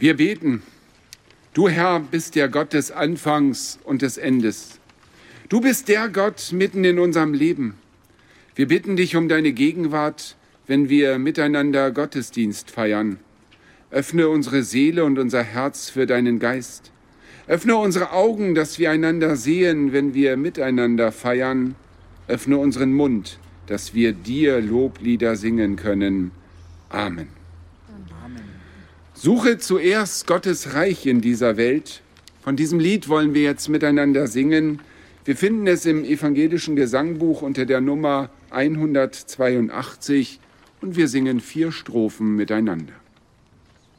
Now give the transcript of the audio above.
Wir beten. Du, Herr, bist der Gott des Anfangs und des Endes. Du bist der Gott mitten in unserem Leben. Wir bitten dich um deine Gegenwart, wenn wir miteinander Gottesdienst feiern. Öffne unsere Seele und unser Herz für deinen Geist. Öffne unsere Augen, dass wir einander sehen, wenn wir miteinander feiern. Öffne unseren Mund, dass wir dir Loblieder singen können. Amen. Suche zuerst Gottes Reich in dieser Welt. Von diesem Lied wollen wir jetzt miteinander singen. Wir finden es im evangelischen Gesangbuch unter der Nummer 182 und wir singen 4 Strophen miteinander.